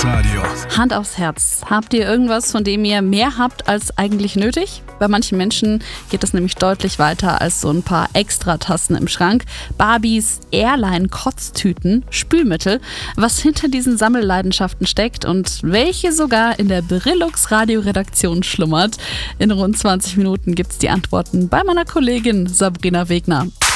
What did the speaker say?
Brilux Radio. Hand aufs Herz. Habt ihr irgendwas, von dem ihr mehr habt als eigentlich nötig? Bei manchen Menschen geht es nämlich deutlich weiter als so ein paar Extratassen im Schrank. Barbies, Airline-Kotztüten, Spülmittel. Was hinter diesen Sammelleidenschaften steckt und welche sogar in der Brilux Radio-Redaktion schlummert. In rund 20 Minuten gibt's die Antworten bei meiner Kollegin Sabrina Wegner.